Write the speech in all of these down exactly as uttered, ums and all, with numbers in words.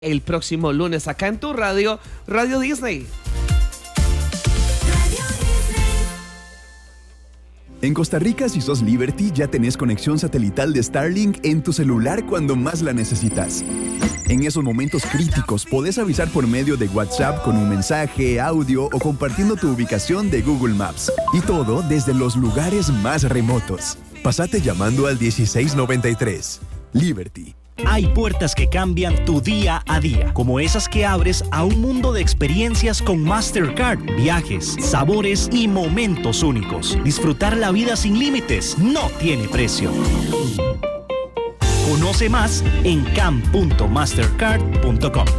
el próximo lunes acá en tu radio, Radio Disney. En Costa Rica, si sos Liberty, ya tenés conexión satelital de Starlink en tu celular cuando más la necesitas. En esos momentos críticos, podés avisar por medio de WhatsApp con un mensaje, audio o compartiendo tu ubicación de Google Maps. Y todo desde los lugares más remotos. Pasate llamando al dieciséis noventa y tres. Liberty. Hay puertas que cambian tu día a día, como esas que abres a un mundo de experiencias con Mastercard, viajes, sabores y momentos únicos. Disfrutar la vida sin límites no tiene precio. Conoce más en cam punto mastercard punto com.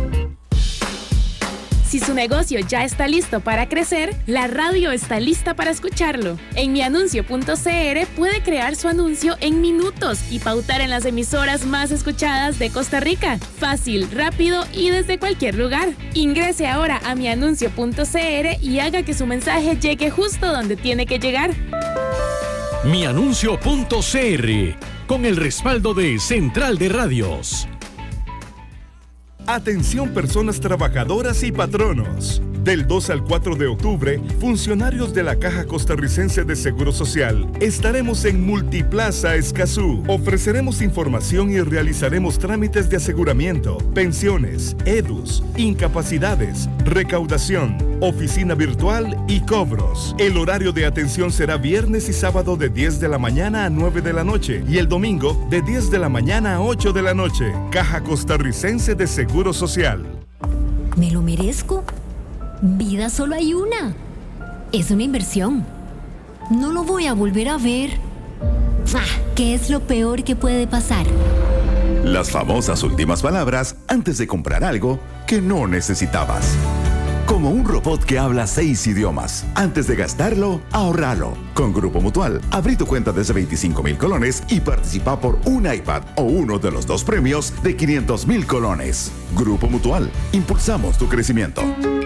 Si su negocio ya está listo para crecer, la radio está lista para escucharlo. En mianuncio punto c r puede crear su anuncio en minutos y pautar en las emisoras más escuchadas de Costa Rica. Fácil, rápido y desde cualquier lugar. Ingrese ahora a mianuncio punto c r y haga que su mensaje llegue justo donde tiene que llegar. mianuncio punto c r, con el respaldo de Central de Radios. Atención personas trabajadoras y patronos. Del dos al cuatro de octubre, funcionarios de la Caja Costarricense de Seguro Social estaremos en Multiplaza Escazú. Ofreceremos información y realizaremos trámites de aseguramiento, pensiones, edus, incapacidades, recaudación, oficina virtual y cobros. El horario de atención será viernes y sábado de diez de la mañana a nueve de la noche y el domingo de diez de la mañana a ocho de la noche. Caja Costarricense de Seguro Social. ¿Me lo merezco? Vida solo hay una. Es una inversión. No lo voy a volver a ver. ¿Qué es lo peor que puede pasar? Las famosas últimas palabras antes de comprar algo que no necesitabas. Como un robot que habla seis idiomas. Antes de gastarlo, ahorralo. Con Grupo Mutual, abrí tu cuenta desde veinticinco mil colones y participa por un iPad o uno de los dos premios de quinientos mil colones. Grupo Mutual, impulsamos tu crecimiento.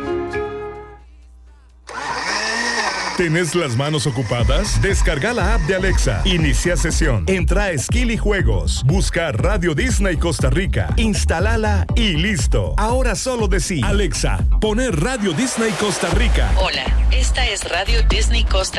¿Tenés las manos ocupadas? Descarga la app de Alexa. Inicia sesión. Entra a Skill y Juegos. Busca Radio Disney Costa Rica. Instálala y listo. Ahora solo decí: Alexa, poner Radio Disney Costa Rica. Hola, esta es Radio Disney Costa